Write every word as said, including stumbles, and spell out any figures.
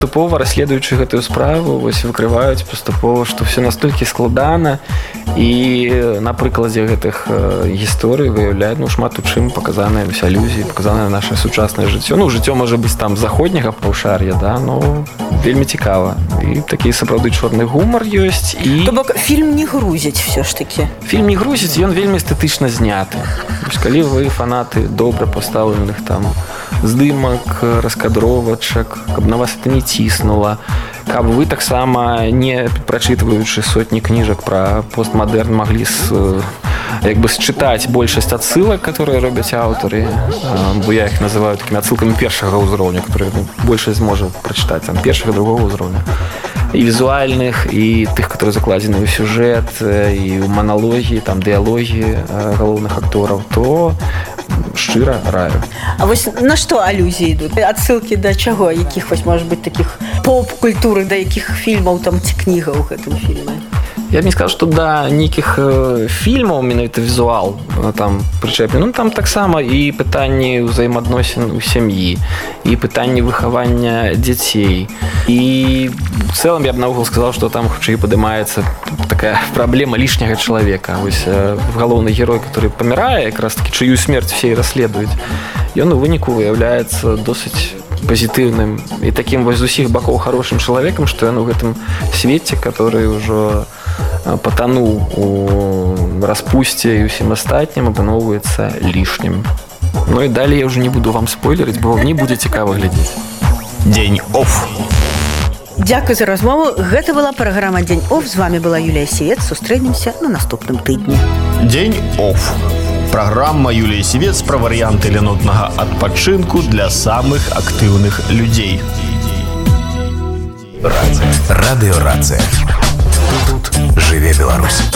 Паступова расследуючы гэтую справу, вось выкрываюць паступова, што все настолькі складана, і на прыкладзе гэтых гісторый выяўляюць, ну, шмат у чым паказаныя вось алюзіі, паказанае нашае сучаснае жыццё. Ну, жыццё можа быць там заходняга паўшар'я, да, но вельмі цікава. І такі сапраўды чорны гумар ёсць. І... То бок фільм не грузіць все ж такі. Фільм не грузіць, ён вельмі эстэтычна зняты. Вось калі вы фанаты добра пастаўленых там здымак, раскадровачак, каб на вас это не ціснула, каб вы таксама, не прачытваючы сотні кніжак пра постмадэрн, маглі с, як бы счытаць большасць адсылак, которые робяць аўтары, бо я іх называю такімі адсылкамі першага ўзроўня, которые ну, большасць можа прачытаць там першага, другога ўзроўня. І візуальных, і тых, которые закладзены ў сюжэт, і ў маналогі, там дыялогі галоўных актораў, то шчыра раю. А вось на што алюзіі ідуць? Адсылкі да чаго? Якіх вось, можа быць, такіх поп-культуры, да якіх фільмаў там ці кнігаў у гэтым фільме? Я б не сказал, што да нейкіх фільмаў менавіта візуал там прычэплены. Ну, там таксама і пытанні ўзаемаадносін у сям'і, і пытанні выхавання дзяцей. І в цэлым я б наогул сказал, што там хутчэй падымаецца такая праблема лішняга чалавека. Вось галоўны герой, который памірае, якраз таки чыю смерць все і расследуюць, ён у выніку выяўляецца досыць пазітыўным і такім вось з усіх бакоў хорошым чалавекам, што ён у гэтым свеце, который ўжо патануў у распусце і ўсім астатнім, апаноўваецца лішнім. Ну і далей я ўжо не буду вам спойлерыць, бо не будзе цікава глядзець. Дзень оф. Дзякуй за размову. Гэта была праграма Дзень оф. З вами была Юлія Сівец. Сустрэнемся на наступным тыдні. Дзень оф. Праграма Юліі Сівец пра варыянты ленотнага адпачынку для самых актыўных людзей. Радыё Рацыя. Тут жыве Беларусь.